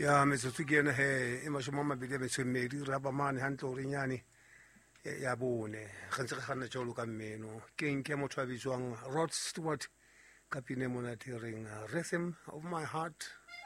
Ya metsotso ke yone he e mashome a mabedi a metso e mmedi re ba mane hantle gore nyane ya bone ga ntse re ganna jalo ka mmeno ke motho a bitswang Rod Stewart ka pine monate reng Rhythm of My Heart